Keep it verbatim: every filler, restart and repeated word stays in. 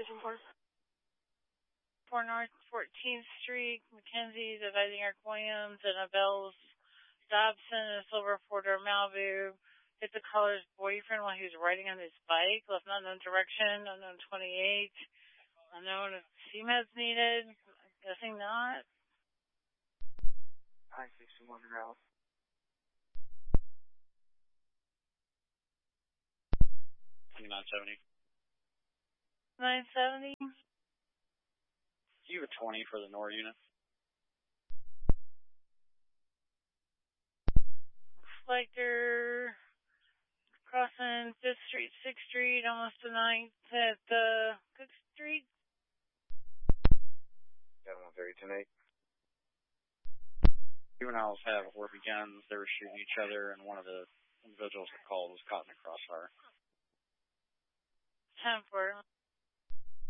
Station four. four North fourteenth Street, Mackenzie's, advising Eric Williams, and a Bell's Dobson, and a silver four-door Malibu hit the caller's boyfriend while he was riding on his bike, left not known direction, unknown twenty-eight, unknown if C meds needed, I'm guessing not. nine sixty-one route. nine seventy. nine seventy? Do you have a twenty for the N O R unit? Reflector, crossing fifth Street, sixth Street, almost to ninth at uh, Cook Street. seven one three, ten eight. Juveniles have where guns. They were shooting each other, and one of the individuals that called was caught in a crossfire. ten four.